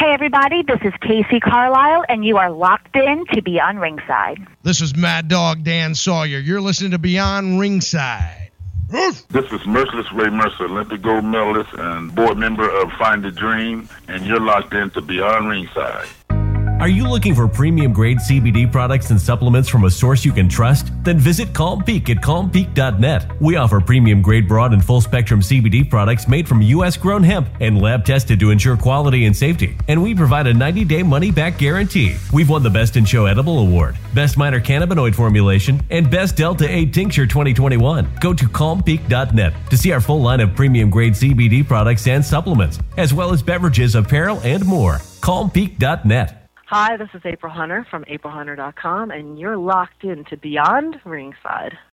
Hey, everybody, this is Casey Carlisle, and you are locked in to Beyond Ringside. This is Mad Dog Dan Sawyer. You're listening to Beyond Ringside. This is Merciless Ray Mercer, Olympic gold medalist and board member of Find the Dream, and you're locked in to Beyond Ringside. Are you looking for premium-grade CBD products and supplements from a source you can trust? Then visit Calm Peak at calmpeak.net. We offer premium-grade broad and full-spectrum CBD products made from U.S.-grown hemp and lab-tested to ensure quality and safety. And we provide a 90-day money-back guarantee. We've won the Best in Show Edible Award, Best Minor Cannabinoid Formulation, and Best Delta-8 Tincture 2021. Go to calmpeak.net to see our full line of premium-grade CBD products and supplements, as well as beverages, apparel, and more. calmpeak.net. Hi, this is April Hunter from aprilhunter.com, and you're locked into Beyond Ringside.